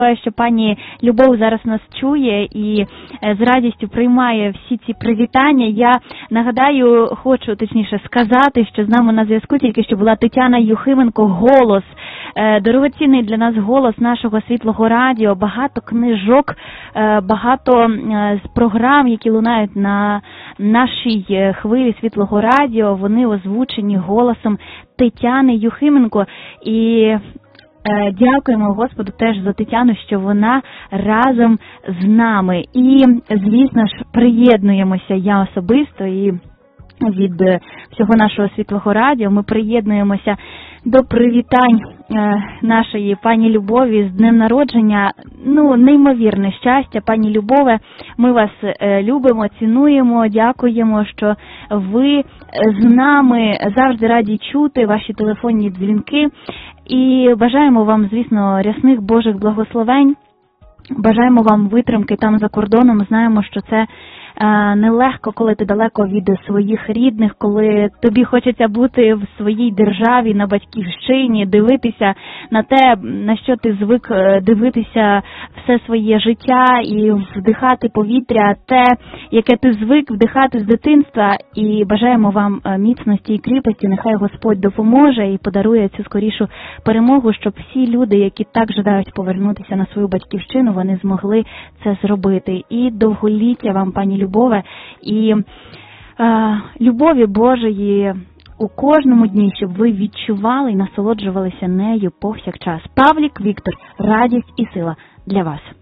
Що пані Любов зараз нас чує і з радістю приймає всі ці привітання. Я нагадаю, хочу точніше сказати, що з нами на зв'язку тільки що була Тетяна Юхименко, голос, дорогоцінний для нас голос нашого Світлого Радіо, багато книжок, багато з програм, які лунають на нашій хвилі Світлого Радіо, вони озвучені голосом Тетяни Юхименко. І дякуємо Господу теж за Тетяну, що вона разом з нами. І, звісно ж, приєднуємося, я особисто і від всього нашого Світлого Радіо, ми приєднуємося до привітань нашої пані Любові з днем народження. Неймовірне щастя, пані Любове, ми вас любимо, цінуємо, дякуємо, що ви з нами, завжди раді чути ваші телефонні дзвінки. І бажаємо вам, звісно, рясних Божих благословень, бажаємо вам витримки там за кордоном, знаємо, що це нелегко, коли ти далеко від своїх рідних, коли тобі хочеться бути в своїй державі, на батьківщині, дивитися на те, на що ти звик дивитися все своє життя і вдихати повітря, те, яке ти звик вдихати з дитинства. І бажаємо вам міцності і кріпості, нехай Господь допоможе і подарує цю скорішу перемогу, щоб всі люди, які так жадають повернутися на свою батьківщину, вони змогли це зробити. І довголіття вам, пані Любове, і любові Божої у кожному дні, щоб ви відчували і насолоджувалися нею повсякчас. Павлік Віктор, радість і сила для вас.